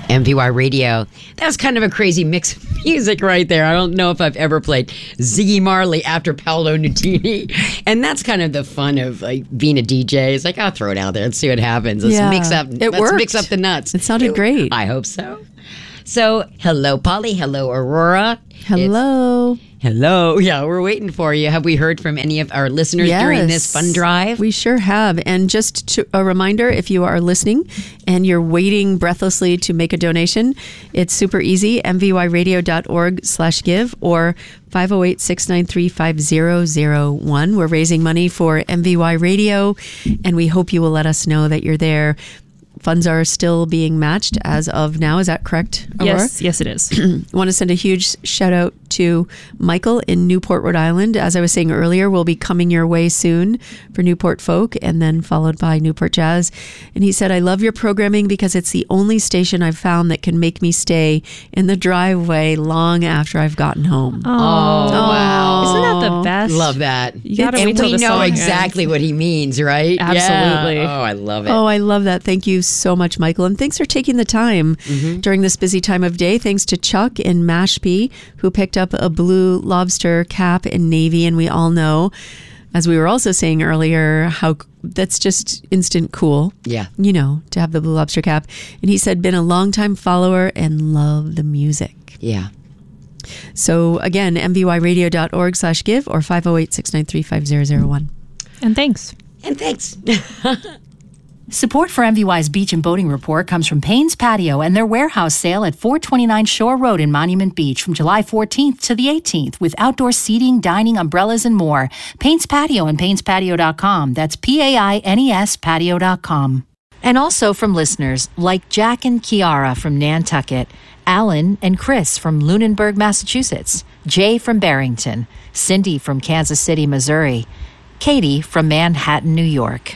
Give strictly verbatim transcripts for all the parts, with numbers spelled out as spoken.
M V Y Radio. That was kind of a crazy mix of music right there. I don't know if I've ever played Ziggy Marley after Paolo Nutini. And that's kind of the fun of like being a D J. It's like, I'll throw it out there and see what happens. Let's yeah, mix up it let's worked. mix up the nuts. It sounded it, great. I hope so. So, hello, Polly. Hello, Aurora. Hello. It's, hello. Yeah, we're waiting for you. Have we heard from any of our listeners yes, during this fun drive? We sure have. And just to, a reminder, if you are listening and you're waiting breathlessly to make a donation, it's super easy. M V Y radio dot org slash give or five oh eight, six nine three, five zero zero one. We're raising money for M V Y Radio, and we hope you will let us know that you're there. Funds are still being matched as of now. Is that correct, Aurora? Yes, yes, it is. I want to send a huge shout out to Michael in Newport, Rhode Island. As I was saying earlier, we'll be coming your way soon for Newport Folk and then followed by Newport Jazz. And he said, I love your programming because it's the only station I've found that can make me stay in the driveway long after I've gotten home. Oh, Oh, wow. Isn't that the best? Love that. You gotta and wait till we the know song exactly ends. what he means, right? Absolutely. Yeah. Oh, I love it. Oh, I love that. Thank you so much, Michael. And thanks for taking the time Mm-hmm. during this busy time of day. Thanks to Chuck in Mashpee, who picked up a blue lobster cap in navy. And we all know, as we were also saying earlier, how that's just instant cool. Yeah. You know, to have the blue lobster cap. And he said, been a longtime follower and love the music. Yeah. So again, M V Y radio dot org slash give or five oh eight, six nine three, five zero zero one. And thanks. And thanks. Support for M V Y's Beach and Boating Report comes from Payne's Patio and their warehouse sale at four twenty-nine Shore Road in Monument Beach from July fourteenth to the eighteenth with outdoor seating, dining, umbrellas, and more. Payne's Patio and paynes patio dot com. That's P A I N E S patio dot com. And also from listeners like Jack and Kiara from Nantucket, Alan and Chris from Lunenburg, Massachusetts, Jay from Barrington, Cindy from Kansas City, Missouri, Katie from Manhattan, New York.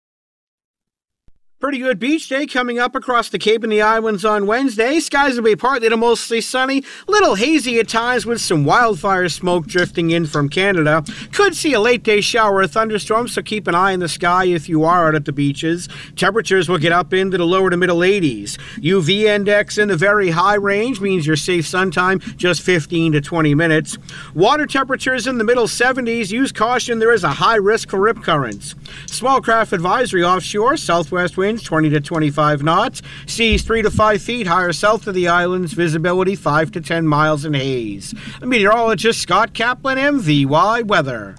Pretty good beach day coming up across the Cape and the Islands on Wednesday. Skies will be partly to mostly sunny, little hazy at times with some wildfire smoke drifting in from Canada. Could see a late day shower or thunderstorm, so keep an eye in the sky if you are out at the beaches. Temperatures will get up into the lower to middle eighties. U V index in the very high range means your safe sun time just fifteen to twenty minutes. Water temperatures in the middle seventies. Use caution, there is a high risk for rip currents. Small craft advisory offshore, southwest winds twenty to twenty-five knots. Seas three to five feet higher south of the islands. Visibility five to ten miles in haze. Meteorologist Scott Kaplan, M V Y Weather.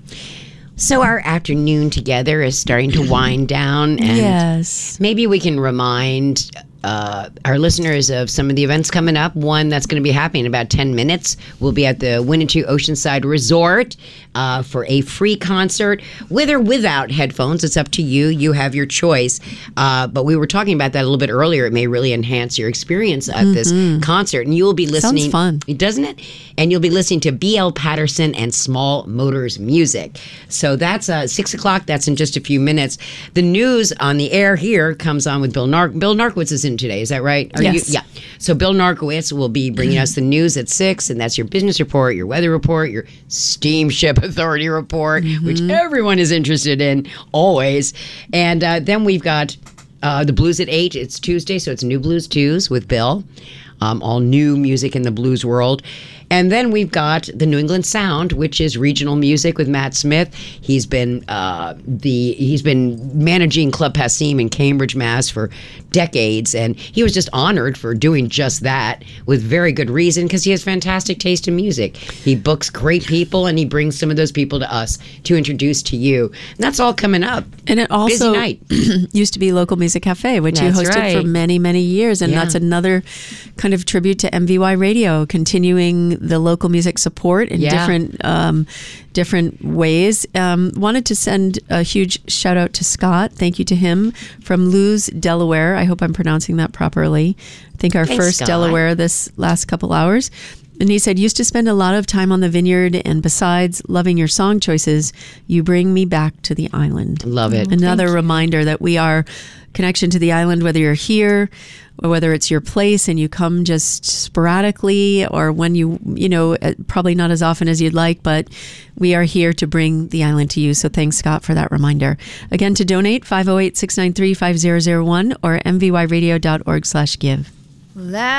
So our afternoon together is starting to wind down, and Yes. maybe we can remind uh, our listeners of some of the events coming up. One that's going to be happening in about ten minutes. We'll be at the Winnetou Oceanside Resort uh, for a free concert, with or without headphones. It's up to you. You have your choice. Uh, but we were talking about that a little bit earlier. It may really enhance your experience at this concert, and you'll be listening. fun. Doesn't it? And you'll be listening to B L Patterson and Small Motors Music. So that's uh, six o'clock. That's in just a few minutes. The news on the air here comes on with Bill Nark. Bill Narkowitz is in today. Is that right? Are Yes. You? Yeah. So Bill Narkowitz will be bringing us the news at six, and that's your business report, your weather report, your steamship authority report, which everyone is interested in always. And uh, then we've got uh, the blues at eight. It's Tuesday, so it's New Blues Tues with Bill. Um, all new music in the blues world. And then we've got the New England Sound, which is regional music with Matt Smith. He's been uh, the he's been managing Club Passim in Cambridge, Mass. for decades, and he was just honored for doing just that with very good reason, because he has fantastic taste in music. He books great people, and he brings some of those people to us to introduce to you. And that's all coming up. And it also Busy night. used to be Local Music Cafe, which That's you hosted right. for many, many years. And Yeah. that's another kind of tribute to M V Y Radio, continuing the local music support in Yeah. different um, different ways. Um, wanted to send a huge shout out to Scott. Thank you to him from Lewes, Delaware. I hope I'm pronouncing that properly. I think our Thanks, first Scott. Delaware this last couple hours. And he said, used to spend a lot of time on the vineyard, and besides loving your song choices, you bring me back to the island. Love it. Another reminder that we are connection to the island, whether you're here or whether it's your place and you come just sporadically, or when you, you know, uh, probably not as often as you'd like, but we are here to bring the island to you. So thanks, Scott, for that reminder. Again, to donate, five oh eight, six nine three, five zero zero one or m v y radio dot org slash give. Well, that